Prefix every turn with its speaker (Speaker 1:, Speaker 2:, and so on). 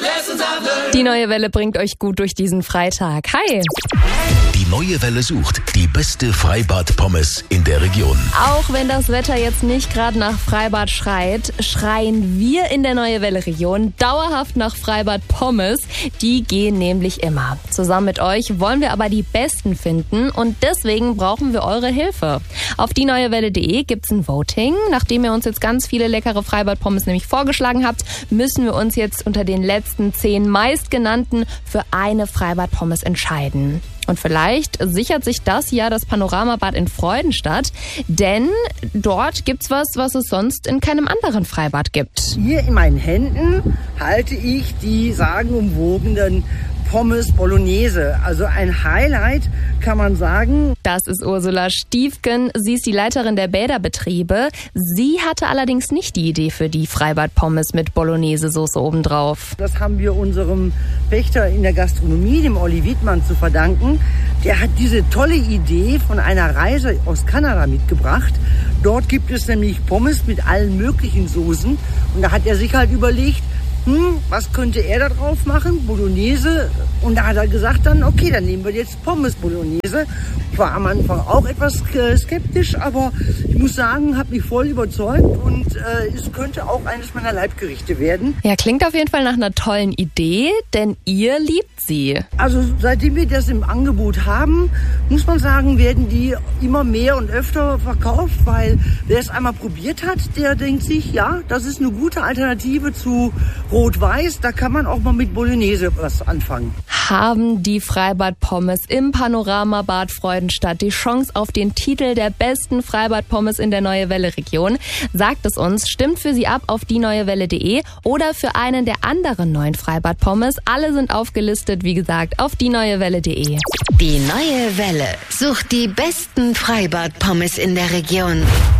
Speaker 1: Die Neue Welle bringt euch gut durch diesen Freitag. Hi!
Speaker 2: Die Neue Welle sucht die beste Freibad-Pommes in der Region.
Speaker 1: Auch wenn das Wetter jetzt nicht gerade nach Freibad schreit, schreien wir in der Neue Welle Region dauerhaft nach Freibad Pommes. Die gehen nämlich immer. Zusammen mit euch wollen wir aber die besten finden und deswegen brauchen wir eure Hilfe. Auf dieneuewelle.de gibt's ein Voting. Nachdem ihr uns jetzt ganz viele leckere Freibad Pommes nämlich vorgeschlagen habt, müssen wir uns jetzt unter den letzten 10 meistgenannten für eine Freibad Pommes entscheiden. Und vielleicht sichert sich das ja das Panoramabad in Freudenstadt, denn dort gibt's was es sonst in keinem anderen Freibad gibt.
Speaker 3: Hier in meinen Händen halte ich die sagenumwogenen Pommes Bolognese. Also ein Highlight, kann man sagen.
Speaker 1: Das ist Ursula Stiefken. Sie ist die Leiterin der Bäderbetriebe. Sie hatte allerdings nicht die Idee für die Freibad-Pommes mit Bolognese-Soße obendrauf.
Speaker 3: Das haben wir unserem Pächter in der Gastronomie, dem Olli Wiedmann, zu verdanken. Der hat diese tolle Idee von einer Reise aus Kanada mitgebracht. Dort gibt es nämlich Pommes mit allen möglichen Soßen. Und da hat er sich halt überlegt, was könnte er da drauf machen? Bolognese. Und da hat er gesagt dann, okay, dann nehmen wir jetzt Pommes Bolognese. Ich war am Anfang auch etwas skeptisch, aber ich muss sagen, hat mich voll überzeugt und es könnte auch eines meiner Leibgerichte werden.
Speaker 1: Ja, klingt auf jeden Fall nach einer tollen Idee, denn ihr liebt sie.
Speaker 3: Also seitdem wir das im Angebot haben, muss man sagen, werden die immer mehr und öfter verkauft, weil wer es einmal probiert hat, der denkt sich, ja, das ist eine gute Alternative zu Rot-Weiß, da kann man auch mal mit Bolognese was anfangen.
Speaker 1: Haben die Freibad-Pommes im Panoramabad Freudenstadt die Chance auf den Titel der besten Freibad-Pommes in der Neue Welle-Region? Sagt es uns, stimmt für sie ab auf dieneuewelle.de oder für einen der anderen 9 Freibad-Pommes. Alle sind aufgelistet, wie gesagt, auf dieneuewelle.de.
Speaker 4: Die Neue Welle sucht die besten Freibad-Pommes in der Region.